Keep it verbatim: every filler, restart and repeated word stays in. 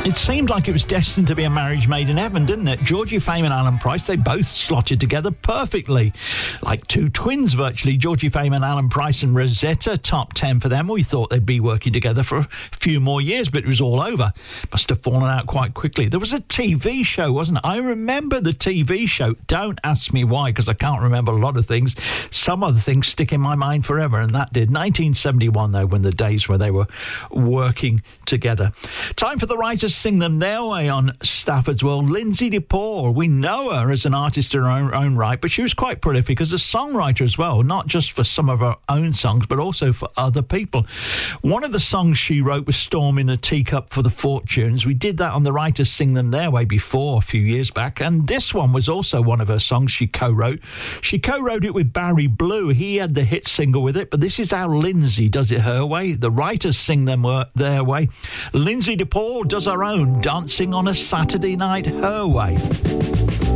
It seemed like it was destined to be a marriage made in heaven, didn't it? Georgie Fame and Alan Price, they both slotted together perfectly. Like two twins, virtually. Georgie Fame and Alan Price and Rosetta, top ten for them. We thought they'd be working together for a few more years, but it was all over. Must have fallen out quite quickly. There was a T V show, wasn't it? I remember the T V show. Don't ask me why, because I can't remember a lot of things. Some other things stick in my mind forever, and that did. nineteen seventy-one, though, when the days where they were working together. Time for the writers sing them their way on Stafford's World. Lindsay DePaul, we know her as an artist in her own, own right, but she was quite prolific as a songwriter as well, not just for some of her own songs, but also for other people. One of the songs she wrote was Storm in a Teacup for the Fortunes. We did that on the writers sing them their way before, a few years back, and this one was also one of her songs she co-wrote. She co-wrote it with Barry Blue. He had the hit single with it, but this is how Lindsay does it her way. The writers sing them their way. Lindsay DePaul does her own Dancing on a Saturday Night her way.